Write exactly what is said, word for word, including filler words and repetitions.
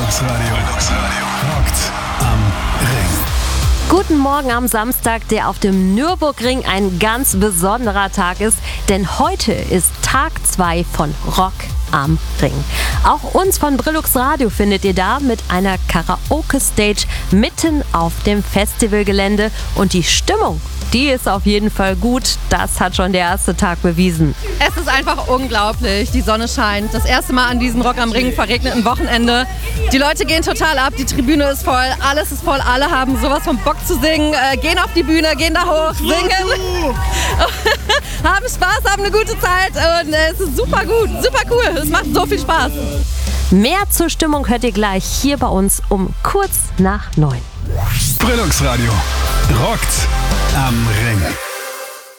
Brillux Radio. Brillux Radio. Rockt am Ring. Guten Morgen am Samstag, der auf dem Nürburgring ein ganz besonderer Tag ist, denn heute ist Tag zwei von Rock am Ring. Auch uns von Brillux Radio findet ihr da mit einer Karaoke-Stage mitten auf dem Festivalgelände und die Stimmung, die ist auf jeden Fall gut. Das hat schon der erste Tag bewiesen. Es ist einfach unglaublich. Die Sonne scheint. Das erste Mal an diesem Rock am Ring verregneten Wochenende. Die Leute gehen total ab. Die Tribüne ist voll. Alles ist voll. Alle haben sowas von Bock zu singen. Äh, gehen auf die Bühne, gehen da hoch, singen. Haben Spaß, haben eine gute Zeit. Und äh, es ist super gut, super cool. Es macht so viel Spaß. Mehr zur Stimmung hört ihr gleich hier bei uns um kurz nach neun. Brillux Radio. Rockt am Ring.